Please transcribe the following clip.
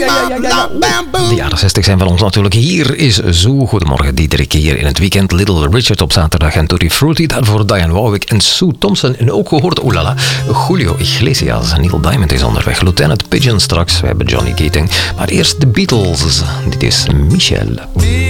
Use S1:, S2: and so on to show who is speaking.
S1: De jaren 60 zijn van ons natuurlijk. Hier is Zo. Goedemorgen, Diederik hier in het weekend. Little Richard op zaterdag en Tutti Frutti. Daarvoor Diane Warwick en Sue Thompson. En ook gehoord, oelala, Julio Iglesias. Neil Diamond is onderweg. Lieutenant Pigeon straks. We hebben Johnny Keating. Maar eerst de Beatles. Dit is Michelle.